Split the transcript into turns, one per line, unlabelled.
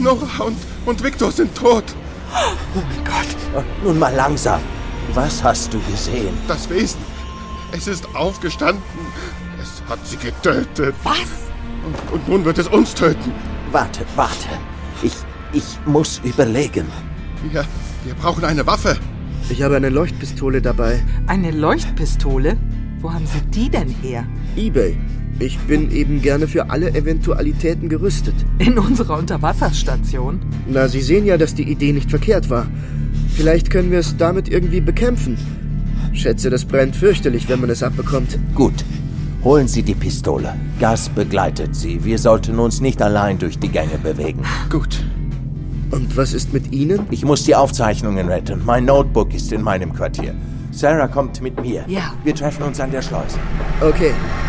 Nora und Victor sind tot.
Oh mein Gott. Nun mal langsam. Was hast du gesehen?
Das Wesen. Es ist aufgestanden. Es hat sie getötet.
Was?
Und nun wird es uns töten.
Warte. Ich muss überlegen.
Wir brauchen eine Waffe.
Ich habe eine Leuchtpistole dabei.
Eine Leuchtpistole? Wo haben Sie die denn her?
eBay. Ich bin eben gerne für alle Eventualitäten gerüstet.
In unserer Unterwasserstation?
Na, Sie sehen ja, dass die Idee nicht verkehrt war. Vielleicht können wir es damit irgendwie bekämpfen. Schätze, das brennt fürchterlich, wenn man es abbekommt.
Gut. Holen Sie die Pistole. Gas begleitet Sie. Wir sollten uns nicht allein durch die Gänge bewegen.
Gut.
Und was ist mit Ihnen?
Ich muss die Aufzeichnungen retten. Mein Notebook ist in meinem Quartier. Sarah kommt mit mir.
Ja.
Wir treffen uns an der Schleuse.
Okay.